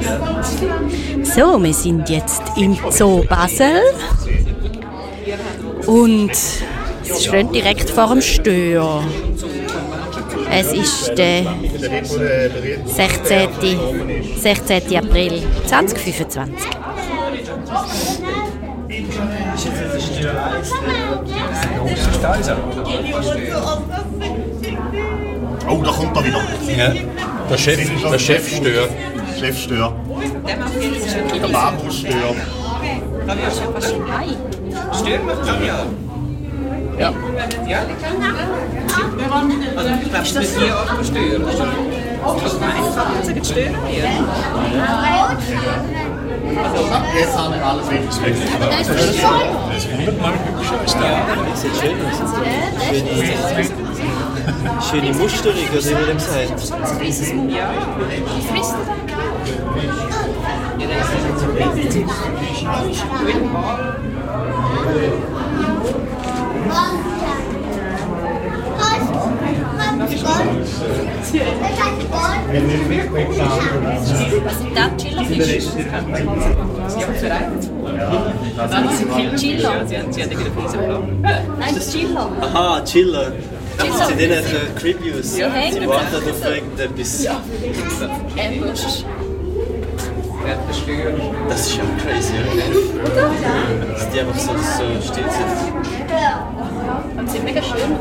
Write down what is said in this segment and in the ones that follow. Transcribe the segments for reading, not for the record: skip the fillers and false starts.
So, wir sind jetzt im Zoo Basel und es steht direkt vor dem Stör. Es ist der 16. April 2025. Oh, da kommt er wieder. Ja. Der Chefstör. Chefstör. Der Bambusstör. Stürmer kann ja. Ja. Also ich glaube, es wird hier auch stören. Also einfach stören wir. Jetzt haben wir alles richtig. Das ist 100-mal hübscher als da. Das sieht schön aus. Schöne Musterung, was ihr dem sagt. Was sind das? Chillerfisch? Chiller. Sie haben wieder Füße bekommen. Nein, Chiller. Aha, Chiller. Sie sind nicht Creepviews. Sie hängen warten auf irgendetwas. Ambush. Das ist ja crazy, oder? Dass die einfach so still sind. Und sie sind mega schön.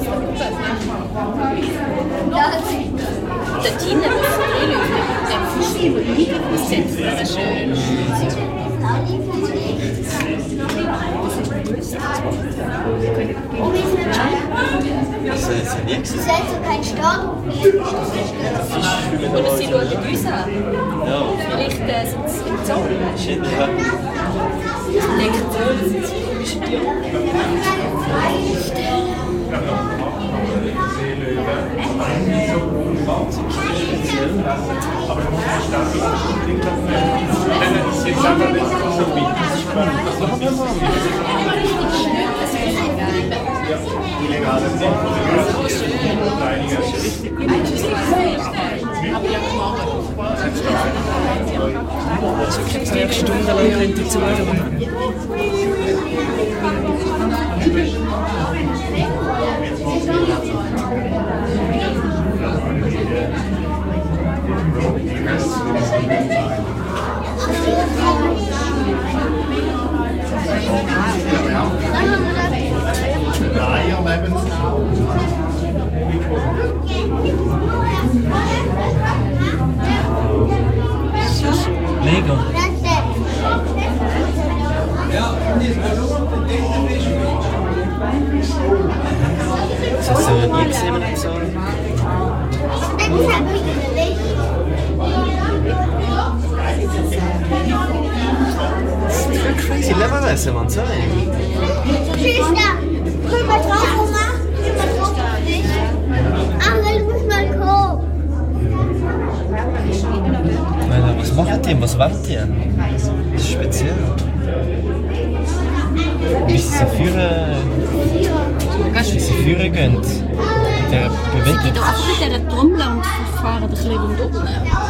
Der Tine, was so läuft, das ist sehr schön. Das ist nie gesehen. Kein Start. Oder sie schauen uns an. Ja, Vielleicht sind sie im Zoo. shit, ja. Ich denke, das sind komische Tiere. Stundenlang könnt ihr zuhören. Mega. Das hast du ja nie gesehen, wenn ich so. Das ist voll crazy Leberwässer, man, sorry. Drüber drauf, Oma. Drüber drauf. Angel, du musst mal kommen. Alter, was macht ihr? Was wollt ihr? Das ist speziell. Wie sie so führen gehen. Der bewegt Ich doch einfach mit dieser Trommel und fahren ein bisschen rundum.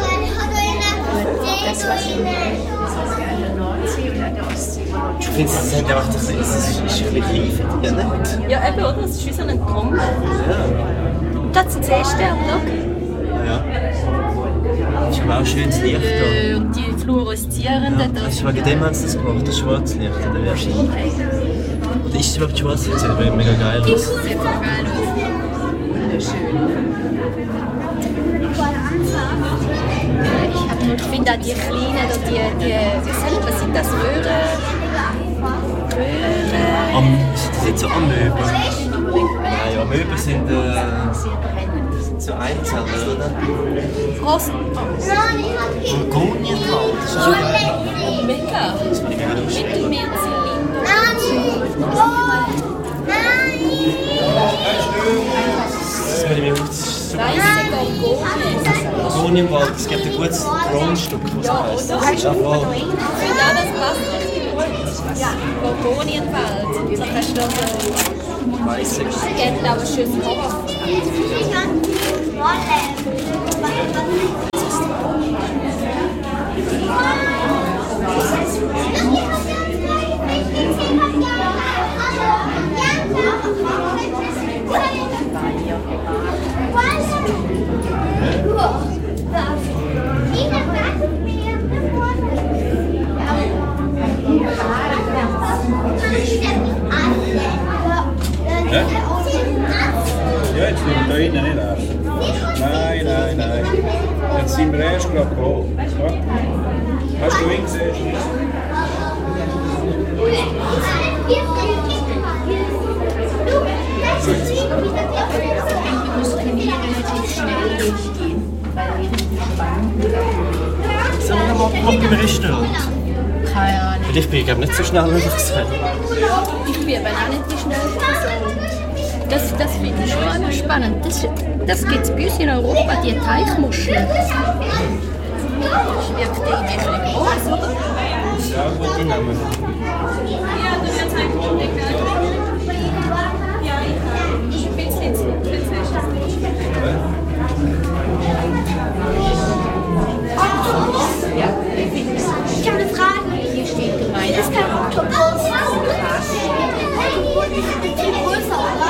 Ich finde, es ist einfach, das ist ein bisschen live, ja nicht? Ja, eben, oder? Es ist wie so eine Trommel. Ja. Und das sind Seesterne, schau. Ja. Das ist aber auch schönes Licht da. Und die fluoreszierenden. Das ist wegen dem haben sie das gemacht, das Schwarzlicht, oder wie? Oder ist es überhaupt schwarz? Das sieht mega geil aus. Das sieht mega geil aus. Ich finde auch die kleinen, was sind das, Röhren? Das sind so Amöben. Nein, Amöben sind so Einzeller, oder? Groß. Gorgonienwald, das ist auch geil. Mega. Das finde ich mega lustig. Mittelmeerzylinder. Das finde ich mega so Weisse Gorgonien. Gorgonienwald, es gibt ein gutes Grundstück, was Ja, heisst. oder? Das ist auch voll. Ich finde auch, das passt richtig gut. Gorgonienwald. So kannst du Weisse. es gibt auch ein schönes Horror. Wolle. sind wir erst gerade gekommen. Hast du ihn gesehen? Wir müssen relativ schnell durchgehen, weil wir richtig spannend. Sollen wir mal gucken im Restaurant? Keine Ahnung. Ich bin glaube nicht so schnell, wie ich gesagt. Ich bin aber auch nicht die schnellste Person. Das finde ich schon immer spannend. Das gibt es bei uns in Europa, die Teichmuscheln. Das wirkt irgendwie ein bisschen groß, oder? Ja, gute Namen. Ich habe eine Frage. Hier steht gemeint. Das ist kein Oktopus. Die ist viel größer, oder?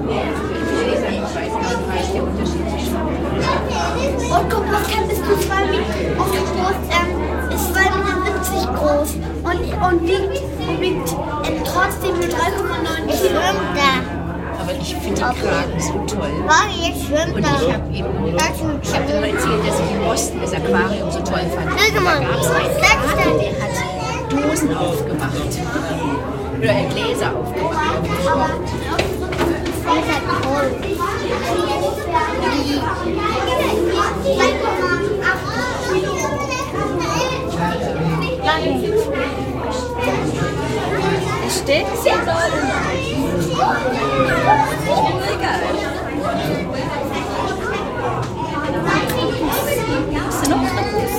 Oktopus kann bis zu 2 Meter. Oktopus ist 2,70 Meter groß und wiegt trotzdem nur 3,9 Kilo. Aber ich finde den Kragen so toll. Jetzt schwimmt Und ich habe ihm nur erzählt, dass ich im Osten das Aquarium so toll fand. Da gab es einen Kragen, der hat Dosen aufgemacht. Oder Gläser aufgemacht. Es steht sehr doll. Egal. Ist ein Oktopus?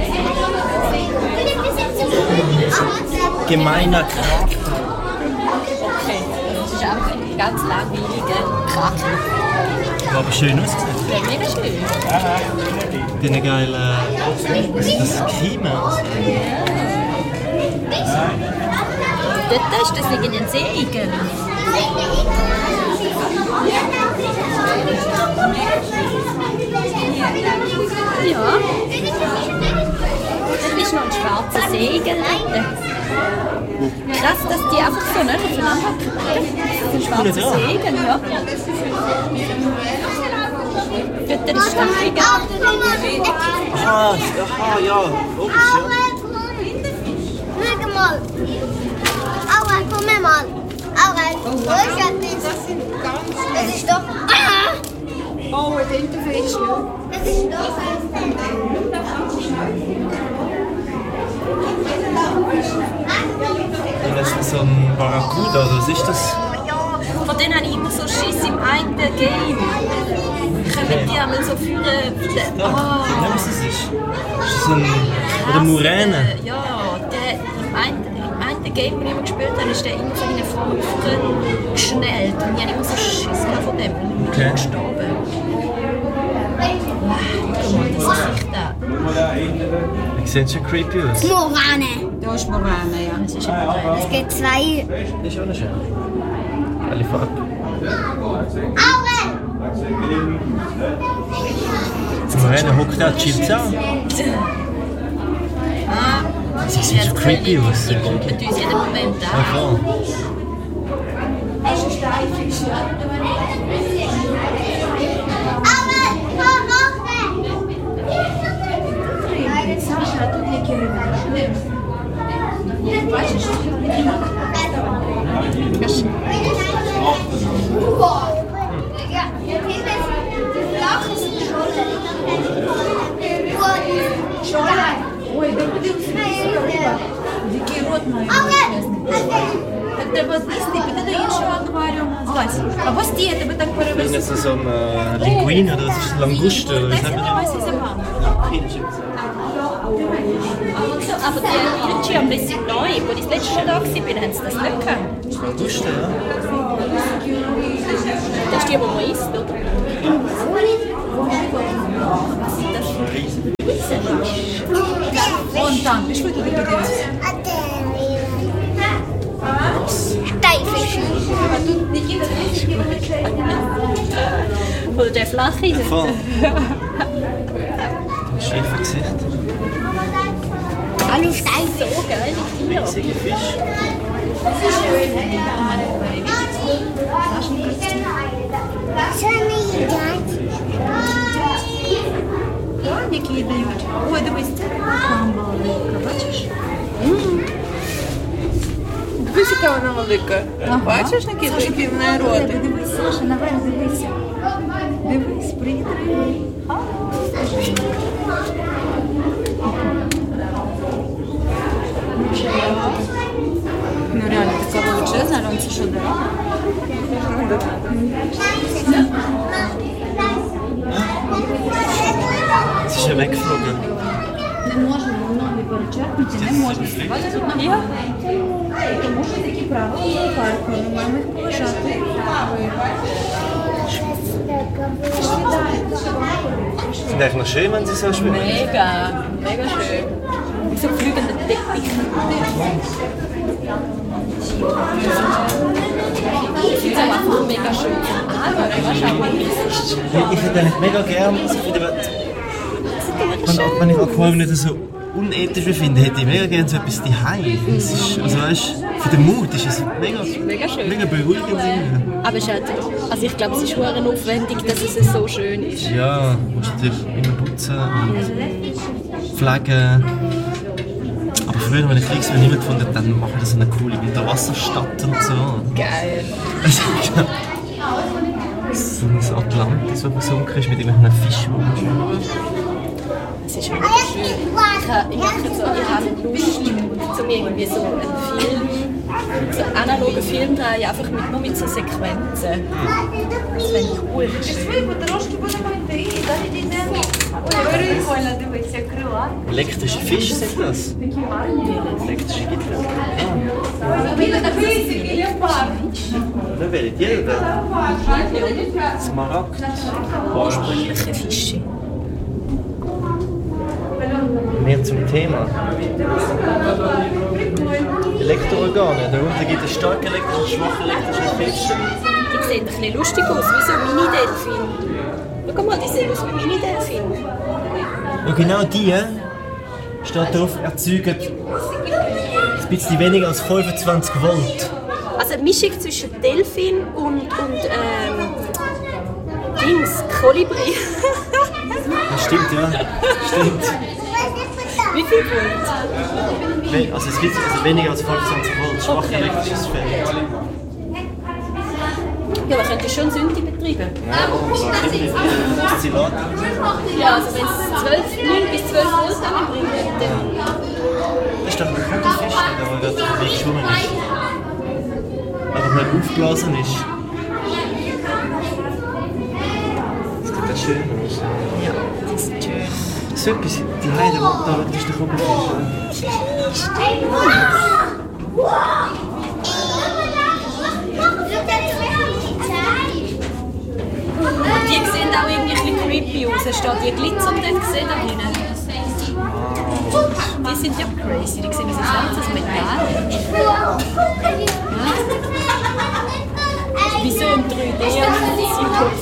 Gemeiner Kraken. Okay, das ist einfach ein ganz langweiliger Kraken. Ja, aber schön ausgesehen. Ja, mega schön. Die eine geile. Was ist das? Kiemen? Dort ist das wegen den Seeigel. Ja. Das ist noch ein schwarzer Seeigel dort. Krass, dass die einfach so nicht aufeinander kriegen. Das ist ein schwarzer Seeigel, ja. Dort ist Stacheliger. Ah, ja. Logisch, ja. Schau mal. Aua, komm mal. Aua, das ist doch... Oh, ein Tintenfisch. Das ist doch... Das ist so ein Barracuda, oder was ist das? Von denen habe ich immer so Schiss im einen Game. Können die einmal so führen. Ja, was ist das? Das ist so ein... Oder Muräne. Ja, der im einen Game, das ich immer gespielt habe, ist der immer so in eine Form geschnellt. Und ich habe immer so Schiss von dem. Ich bin gestorben. Guck mal, das Gesicht da. Die sehen schon creepy aus. Morane. Da ist Morane, ja. Das ist ein Morane. Es gibt 2. Das ist auch noch schön. Geile Farbe. Aua! Die Muräne hockt da, chillt an. Das sieht so creepy aus. Die pumpen uns jeden Moment Ja, an. voll. А ось ті, тебе так Das перевезли. ist so ein Linguine oder was ist das? Languste oder was haben wir da? Aber die Grünschi am bisschen neu, wo ich das letzte Mal da war, haben sie das nicht gehabt. Languste, ja. Das ist die, die man isst, oder? Was sind das für Und dann bist du wieder bei dir. Steinfisch. Oder der flache? Voll. Schiefe Gesicht. Hallo Steinfisch. So geil, die Tiere. Riesige Fisch. Schöne Idee. які дають. Ой, дивись, це камба велика, бачиш? Дивись, яка вона велика. Бачиш, який в неї ротик? Дивись, Саша, наверх дивися. Дивись, притримай. Ну реально, така величезна, але це що, дорога? Це ще вegflogen. Не можна ноги перечерпнути, не можна ставати тут на ногах. Тому що такі правила в парку, ми маємо їх поважати. Finde ich noch schön, wenn sie so schwimmen. Mega, mega schön. Wie so fliegende Teppich. Ich finde es einfach mega schön zum Anschauen. Wahrscheinlich ist es. Ich hätte eigentlich mega gern, also wenn ich Aquarium nicht so unethisch finde, hätte ich mega gerne so etwas daheim. Also weißt, für den Mut ist es mega schön. Mega beruhigend. Aber es ist halt, also ich glaube, es ist sehr aufwendig, dass es so schön ist. Ja, du musst natürlich immer putzen und pflegen. Aber früher, wenn ich Kriegs niemand gefunden habe, dann machen wir so eine coole Unterwasserstadt und so. Geil. So ein Atlantis, das versunken ist mit irgendwelchen Fischen. Es ist mega schön. Ich habe Lust, um irgendwie so einen Film, so einen analogen Film drehen, einfach nur mit so Sequenzen. Das fände ich cool. Elektrische Fische sind das? Elektrische Gitter. Wer wählt jeder? Smaragd. Ursprüngliche Fische. Mehr zum Thema. Elektroorgane. Darunter gibt es stark elektrische und schwach elektrische Fische. Die sehen ein bisschen lustig aus, wie so Mini-Delfin. Schau mal, die sehen aus wie Mini-Delfin. Und genau die, steht drauf, erzeugen ein bisschen weniger als 25 Volt. Also eine Mischung zwischen Delfin und Kolibri. Das stimmt, ja. Stimmt. Wie viel Volt? Also es gibt weniger als 25 Volt, schwach elektrisches Feld. Ja, aber könnt ihr schon Sünde betreiben? Oszillator. Ja, also wenn es 9 bis 12 Volt anbringt, dann... Das ist doch ein guter Fisch, der gerade auf dem Weg geschwommen ist. Aber nicht aufgeblasen ist. Das sieht das schön aus. Ja, das ist schön. So etwas, die Heide, da ist der Kugelfisch. Die sehen auch irgendwie ein bisschen creepy aus. Hast du da die glitzernden gesehen da drinnen? Die sind ja crazy. Die sehen aus als Metall. Wie so ein 3D-Kopf.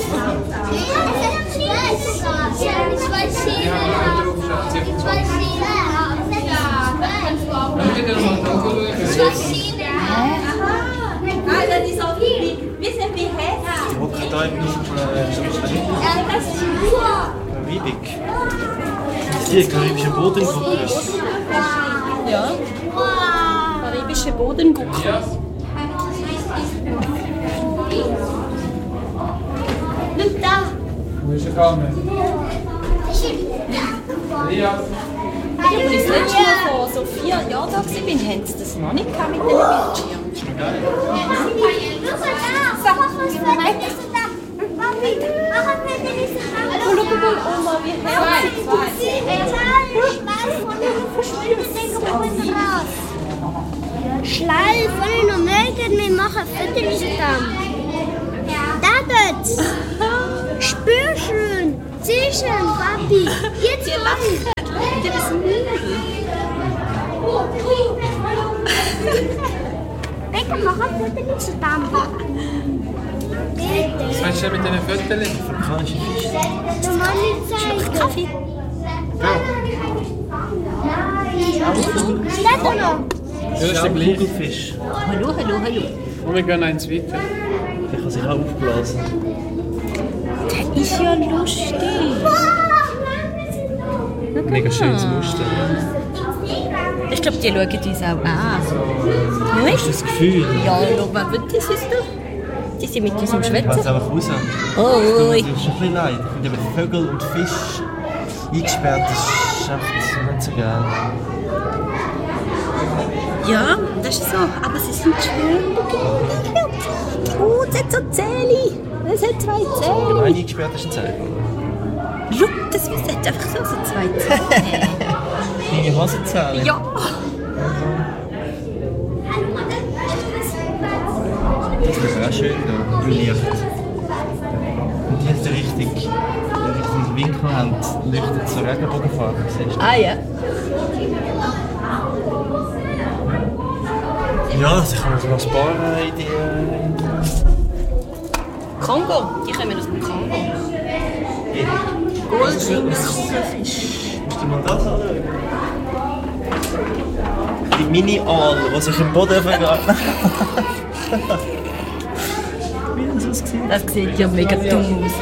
Die hocken da im Karibik. Hier, karibische Bodengruppe. Ja. Karibische Bodengruppe. Nimm da. Wo ist der Carmen? Ja. Als ich das letzte Mal vor so 4 Jahren da war, haben sie das noch nicht gehabt mit diesen Bildschirmen. Das ist noch geil. Oh, schau mal, Oma, wie herzig Schleif, wenn ich noch möchte, wir machen Fotos dann. David! Spür schön! Sieh schön, Papi! Jetzt rein! Die ist Müll. Becker, mach Fotos zusammen. Was meinst du mit diesen Fotos? Afrikanische Fische. Du machst nicht zeigen. Kaffee. Steht da noch? Ja, das ist der gleiche. Kugelfisch. Hallo. Und wir gehen eins weiter. Der kann sich auch aufblasen. Das ist ja lustig. Mega schönes Muster. Ich glaube, die schauen uns auch an. Hast du das Gefühl? Ja, schau, was wird das ist da? Die sind mit uns am Ich weiß Schwätzen. einfach raus. Oh, Das ist schon ein bisschen leid. Ich finde, wenn Vögel und Fisch eingesperrt ist echt nicht so geil. Ja, das ist so. Aber sie sind schön eingesperrt. Oh, es hat so Zähne. Es hat 2 Zähne. Nein, eingesperrt ist ein Zeichen. Schau, das hat einfach so 2 Zähne. Deine Hasenzähne? Ja. Das ist auch schön da, im Licht. Und die hat so richtig Winkel und leuchtet so Regenbogenfarben. Siehst du? Ah ja. Ja, also ich habe noch ein paar Ideen. Kongo, die kommen aus dem Kongo. Goldfisch. Musst du mal das anschauen? Die Mini-Aal, die sich im Boden vergraben. Wie hat das ausgesehen? Das sieht ja mega dumm aus.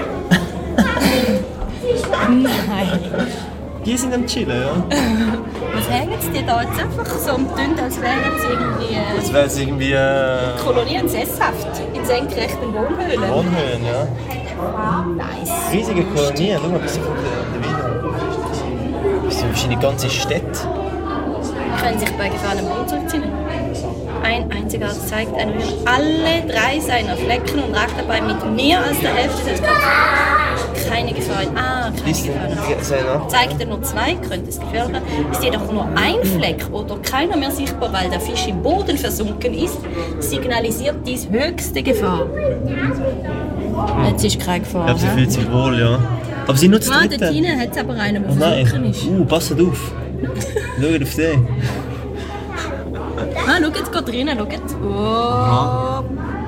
Nein. Die sind am Chillen, ja? Was hängen die da jetzt einfach so und tun, als wären sie irgendwie Das wäre jetzt irgendwie Kolonien sesshaft in senkrechten Wohnhöhlen? Wohnhöhen, ja. Nice. Riesige Kolonien, schau mal, bis von der Wiener. Das sind wahrscheinlich ganze Städte. Können sich bei Gefahr am Boden zurückziehen. Ein einziger Arzt zeigt einem alle 3 seiner Flecken und ragt dabei mit mehr als der Hälfte des Körpers. Keine Gefahr. Keine Gefahr. Zeigt er nur 2, könnte es gefährlich werden. Ist jedoch nur ein Fleck oder keiner mehr sichtbar, weil der Fisch im Boden versunken ist, signalisiert dies höchste Gefahr. Jetzt ist keine Gefahr. Ich glaube, sie fühlt sich wohl, ja. Aber sie nutzt Ah, dort hinten hat es aber einen, der nein. versunken ist. Passt auf. Schaut auf den. Ah, schau jetzt, geht rein, schau jetzt. Opa.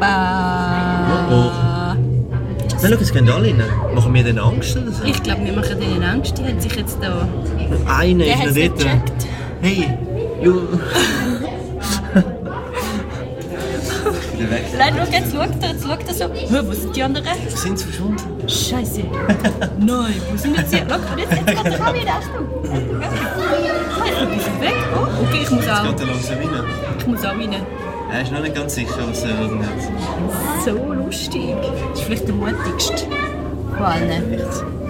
Nein, schau, es gehen alle rein. Machen wir denen Angst oder so? Ich glaube, wir machen denen Angst. Die hat sich jetzt da... Einer Der ist hat noch es dort. gecheckt. Hey, du. Wieder weg. Nein, schau, jetzt schaut er so. Hä, wo sind die anderen? Wo sind sie verschwunden? Scheiße. Nein, wo sind jetzt die? Schau, und jetzt geht er auch wieder. Achtung. Die sind weg. Oh, okay, ich muss auch. Jetzt geht er langsam rein. Ich muss auch rein. Er ist noch nicht ganz sicher, was er hat. So lustig. Das ist vielleicht der mutigste von allen. Geht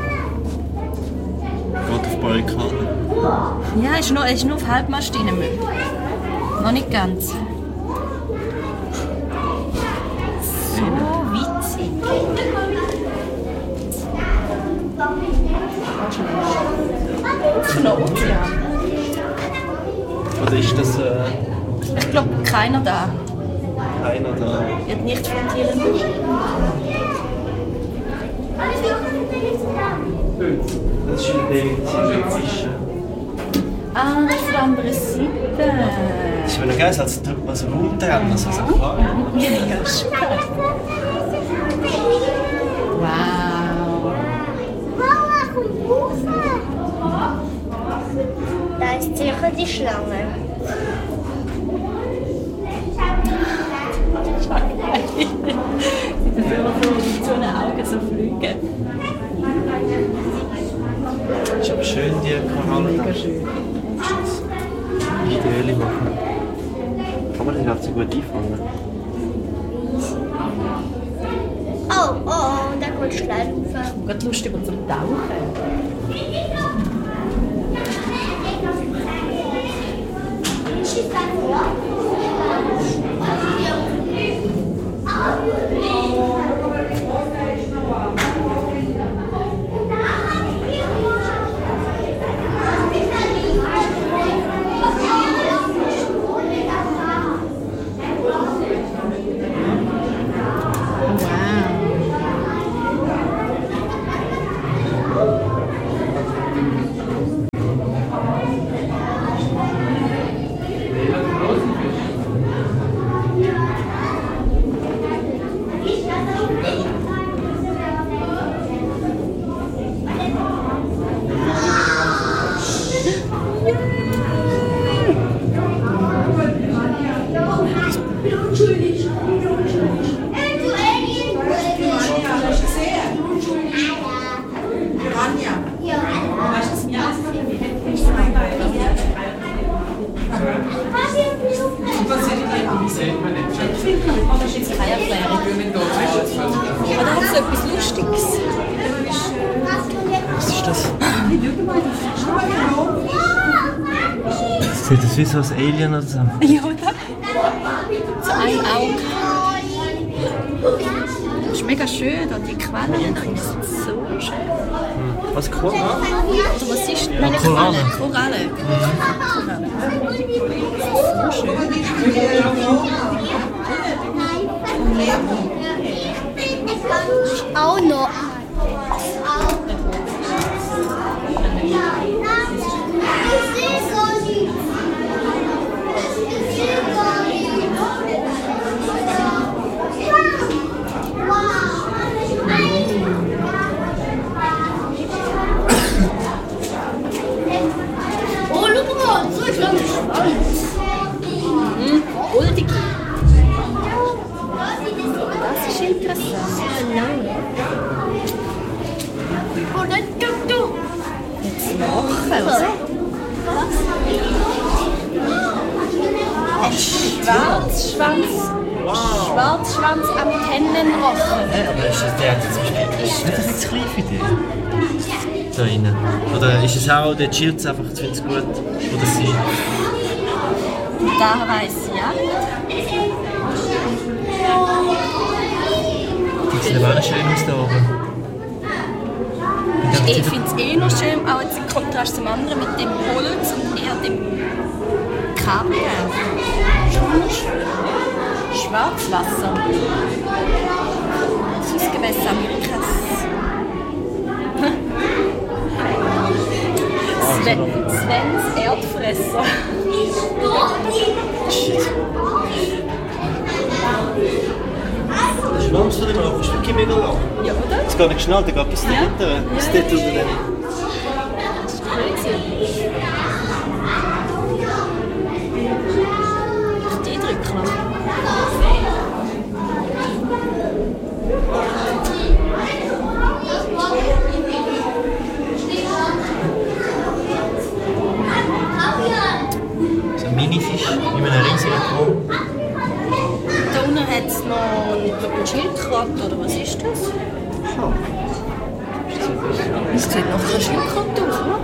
auf Barrikaden. Ja, er ist nur auf Halbmast rein. Noch nicht ganz. So witzig. Offener Ozean. Oder ist das Ich glaube, keiner da. einer da? Wird nicht von Tieren bestimmt. Das ist ein Fisch. Ah, das ist die andere Seite. Das ist noch geil, als Raumtrennen, also als Aquarium. Ja, schon. Wow. Mama, komm raus! Da ist sicher die Schlange. Sie dürfen mit so einen Augen so fliegen. Ist aber schön, die Korallen. Mega schön. Die Öle machen. Kann man die auch so gut einfangen? Oh, da kommt Schleidufer. Gerade lustig und zum Tauchen. Das ist keine Erklärung. Aber da hat es etwas Lustiges. Was ist das? Sieht das wie so ein Alien oder so? Ja, oder? So ein Auge. Das ist mega schön, da die Quelle da ist so schön. Was, Korallen? Oder was ist Ja, Korallen. Korallen. So schön. Auch noch. Oh, guck mal, so ein kleiner Schwanz. Goldig. Das ist interessant. Und dann du. Jetzt machen, oder? Schwarzschwanz. Schwarzschwanz Antennenrochen. Aber ist das der jetzt ist nicht das klein für dich? Da rein. Oder ist es auch, der chillt einfach, findet es gut? Oder sie? Da weiss ich ja nicht. Die sieht aber auch schön aus da oben. Ich finde es eh noch schön, auch jetzt im Kontrast zum anderen mit dem Holz und eher dem Kabel. Schon noch schön. Schwarzwasser. Süßgewässer Amerikas. Svens Erdfresser. Der Schwanz von dem Loch ist wirklich mega lang. Ja, oder? Das ist gar nicht geschnallt, der geht bis dahinter. Bis dort unter dem. Das ist crazy. Die drücken noch. So ein Minifisch in einem riesigen Korb. Da unten hat es noch einen Schildkröte, oder was ist das? Das sieht nach einer Schildkröte aus, oder?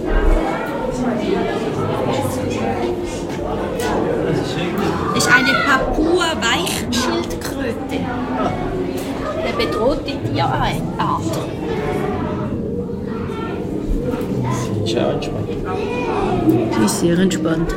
Das ist eine Papua-Weichschildkröte. Eine bedrohte Tierart. Das ist auch entspannt. Die ist sehr entspannt.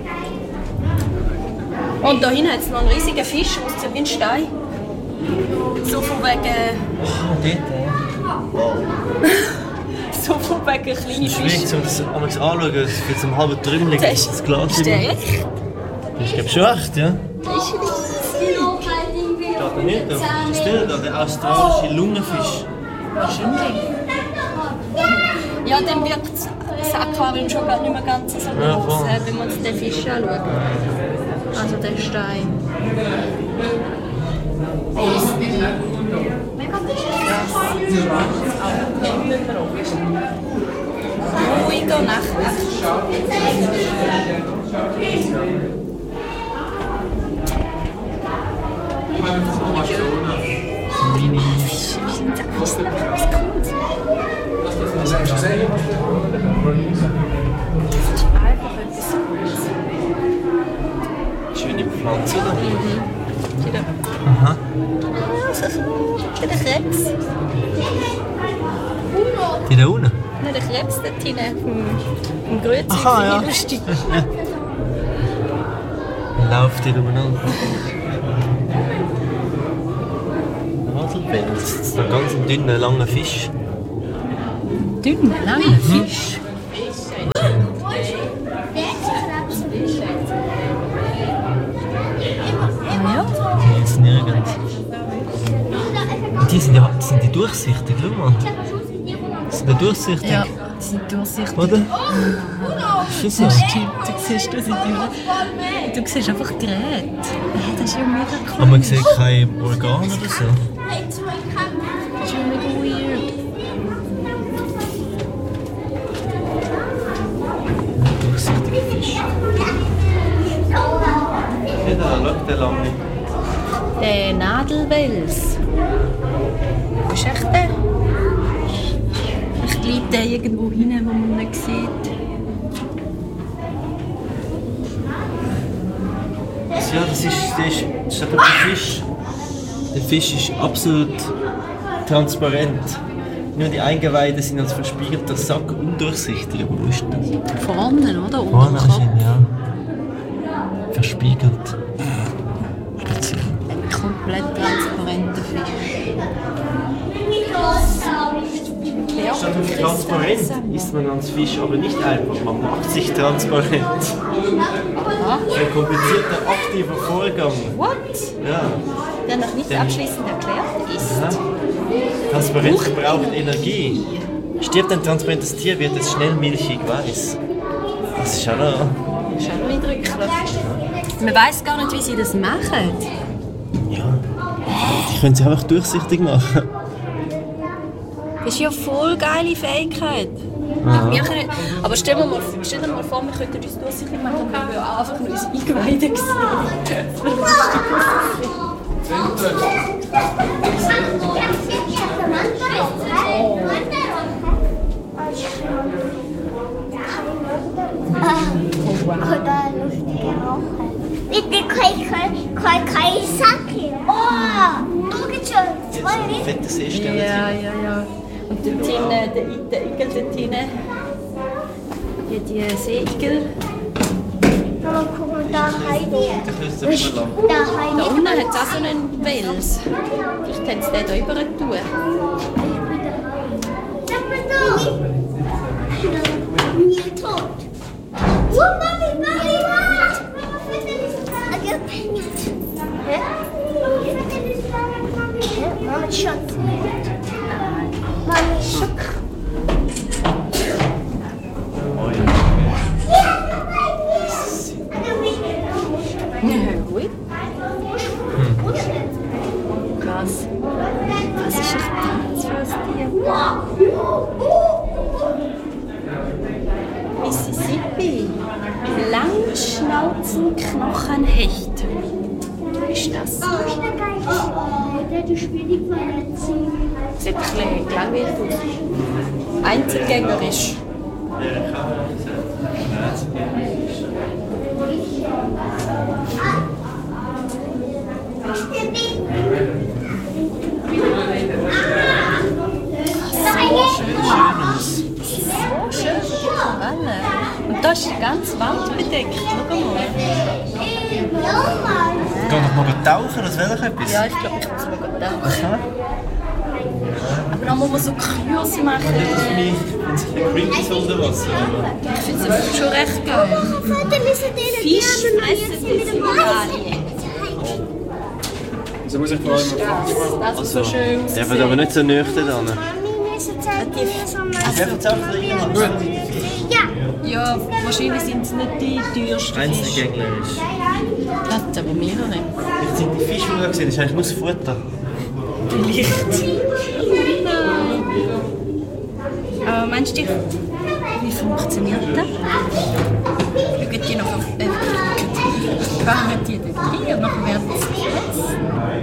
Und da hinten hat es noch einen riesigen Fisch, aussieht wie ein Stein. So von wegen... Ah, dort, ja. So von wegen kleine Es ist schwierig, Fische. um das einmal anzuschauen. Es wird zum halben Trümmeling. Das ist der echt? Ich glaube schon echt, ja. Das ist riesig. Steht da nicht. Das ist der australische Lungenfisch. Ja, dann wirkt das Aquarium schon gar nicht mehr ganz so Ja, groß, voll. wenn man uns den Fisch anschaut. Also den Stein. Ruhiger Nachtwacht. Mini. Was Cooles. Einfach etwas Cooles. Schöne Pflanze, oder? Sieh da. Aha. Der Krebs. Die da unten? Nein, der Krebs dort hinten vom Grüezi. Aha, ja. Lustig. Läuft die umeinander. Haselpelz. So ein ganz dünner, langer Fisch. Dünn, langer Fisch. Ja. Die ist nirgends. Die sind die durchsichtig, schau mal. Die sind ja durchsichtig. Ja, die sind durchsichtig. Oder? Ist das so? Stimmt, du siehst einfach Geräte. Ja, das ist ja mega cool. Aber man sieht keine Organe oder so. Das ist ja mega weird. Durchsichtiger Fisch. Ja, da, schau, der lange. Nadelwels. Wo ist echt der? Vielleicht liegt der irgendwo hinein, wo man nicht sieht. Ja, das ist der Fisch. Der Fisch ist absolut transparent. Nur die Eingeweide sind als verspiegelter Sack undurchsichtig. Aber wo ist das? Vorne, oder? Unter Vorne dem ist Kopf. ihn, ja. Verspiegelt. Speziell. Ein komplett transparenter Fisch. Ja, Statt auf transparent isst man als Fisch aber nicht einfach. Man macht sich transparent. Ein komplizierter aktiver Vorgang. What? Ja. Der noch nicht abschließend erklärt ist. Ja. Transparenz braucht Energie. Stirbt ein transparentes Tier, wird es schnell milchig weiß. Das ist schon noch... Schon eindrücklich. Man weiss gar nicht, wie sie das machen. Ja. Die können sich einfach durchsichtig machen. Das ist ja voll geile Fähigkeit. Ja. Wir können, aber stell dir mal vor, wir könnten uns durchsichtig machen und wir würden einfach nur unsere Eingeweide sehen. Oder lustige Woche. Bitte kein Sake. Oh, du geht's schon. Zwei Liter. Fettes Seestern. Ja. Und dort hinten, der Igel dort hinten. Die Seeigel. Mama, guck mal, da Heidi. Das ist Da Da Heidi. unten hat es auch so einen Wels. Vielleicht können sie den da rüber tun. Nie tot. Oh, Mami, was? Mama, Pennies. Hä? Mama, Schatz. Mami, Schock. Gut. Krass. Das ist echt das für ein Tier. Mississippi. Langschnauzenknochenhecht. Was ist das? Der schwierig verletzen. Sieht ein bisschen langweilig aus. Einzelgängerisch. So schön für die Koralle. Und da ist die ganze Wand bedeckt. Schau mal. Geh doch mal tauchen, das wäre doch etwas. Ja, ich glaube, ich muss mal tauchen. Aber dann muss man so Kurs machen. Das finde ich creepy so unter Wasser. Ich finde es schon recht geil. Fisch fressen diese Mineralien. Also muss ich vor allem Das ist so schön Der wird aber nicht so nüchtern dran. Ja. Der verzapft Ja, wahrscheinlich sind es nicht die teuersten Fische. Einzelgängerisch. Das hat aber mehrere. Jetzt sind die Fische, die du gesehen hast, das heißt, muss Futter. Aber meinst du, wie funktioniert das? Schauen die noch auf fangen die dort rein und dann werden sie gegessen?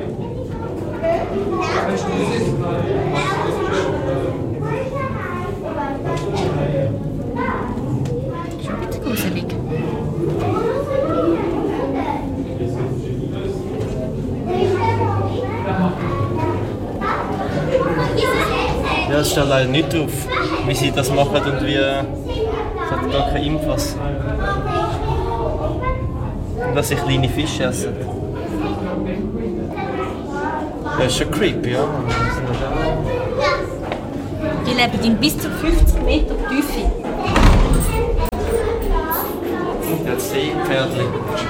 Schon wieder gruselig. Ja, es steht leider nicht drauf, wie sie das machen und wie. Es hat gar keine Infos. Dass sie kleine Fische essen. Das ist schon creepy, ja. Die leben in bis zu 50 Meter Tiefe. Ja, das Seepferdchen.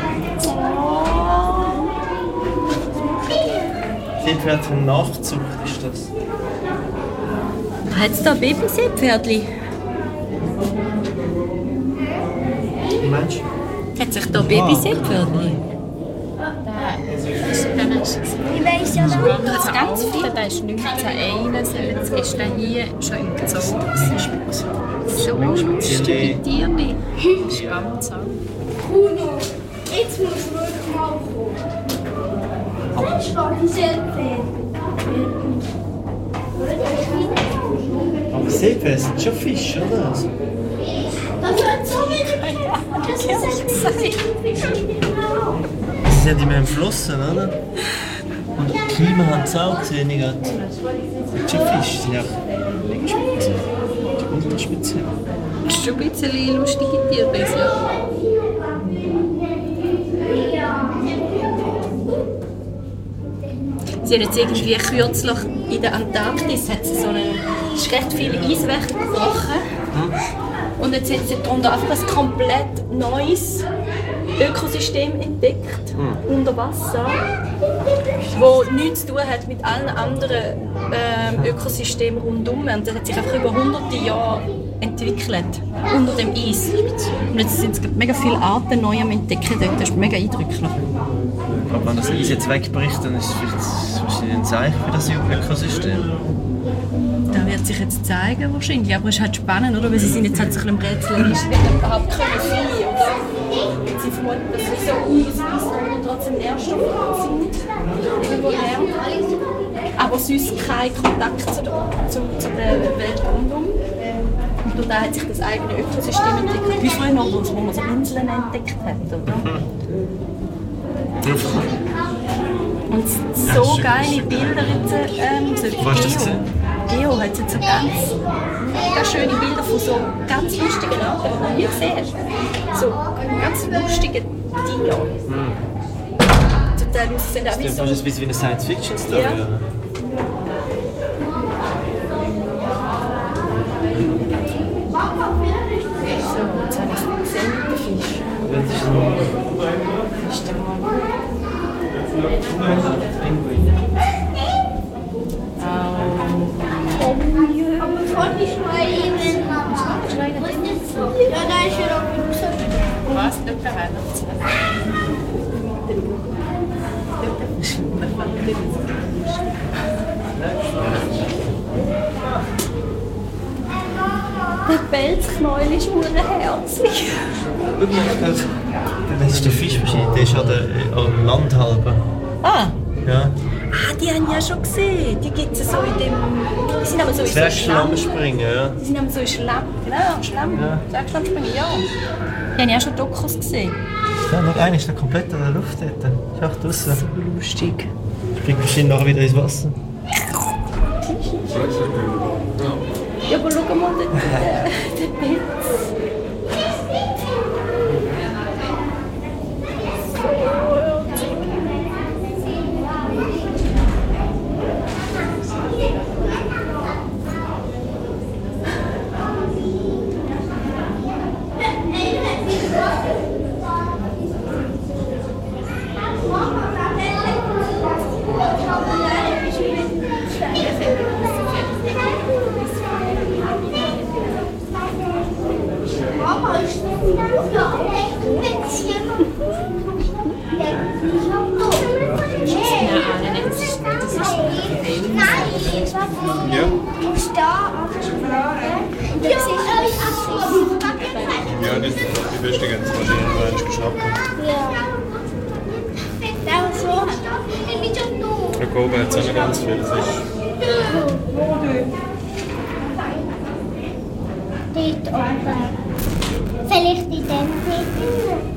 Seepferdchen Nachzucht ist das. Hat es da Babyseepferdli? Meinst du? Hat sich da Babyseepferdli? Ich weiß ja noch. Das ist ganz viel. Da ist 1971, ist er hier schon im Zoo. So lustige Tiere. Das ist ganz so. Bruno, jetzt muss wirklich mal kommen. Aber Seepferd sind schon Fische, oder? Das wird so wenig. Sie sind immer im Flossen, oder? Und die Klima haben es auch gesehen, ich gerade. Die Fische sind auch mega speziell. Die unterspeziell. Das ist schon ein bisschen lustige Tierwesen. Sie haben jetzt irgendwie kürzlich in der Antarktis hat sie so ist recht viel Eis weggebrochen. Und jetzt haben sie darunter einfach ein komplett neues Ökosystem entdeckt, unter Wasser, das nichts zu tun hat mit allen anderen Ökosystemen rundherum. Und das hat sich einfach über hunderte Jahre entwickelt, unter dem Eis. Und jetzt sind es mega viele Arten neu am Entdecken dort. Das ist mega eindrücklich. Aber wenn das Eis jetzt wegbricht, dann ist es vielleicht ein Zeichen für das Ökosystem. Das wird sich jetzt zeigen wahrscheinlich, aber es ist halt spannend, oder? Weil sie sind jetzt halt so ein bisschen im Rätsel, ist wird überhaupt keine Vieh, oder? Sie vermuten, dass sie so Eis und trotzdem Nährstoffe sind, irgendwo her. Aber sonst kein Kontakt zu der Welt rundum. Und da hat sich das eigene Ökosystem entwickelt, wie früher noch, wo man so Inseln entdeckt hat, oder? Und so geile Bilder jetzt, so Geo hat jetzt so ganz schöne Bilder von so ganz lustigen Arten, die man nie gesehen hat. So ganz lustige Tiere. Zum Teil sind auch wie so... Das ist ein bisschen wie eine Science-Fiction-Story. Ja. So, jetzt habe ich es gesehen mit dem Fisch. Ist der mal... Aber von die Schweine, Mama. Ja, da ist ja noch genug. Was? Dort weiter. Der Pelzknäuel ist urherzig. Das ist der Fisch wahrscheinlich, der ist an Land halber. Ah! Ja. Die habe ich ja schon gesehen. Die gibt es so in dem... Die sind aber so in so Schlamm. Springen, ja. Die sind aber so in Schlamm. Genau, Schlamm. Ja. Zwergschlammspringen, ja. Die habe ich auch schon Dokus gesehen. Ja, nur einer ist da komplett an der Luft dort. Ist auch draussen. So lustig. Springt wahrscheinlich nachher wieder ins Wasser. Ja, aber schau mal, der Pilz. Mama, ich bin Ja. Ja, die beste ganz wahrscheinlich geschnappt. Der Kobe hat auch noch ganz viel Fisch. Dort oben. Vielleicht in dem Video.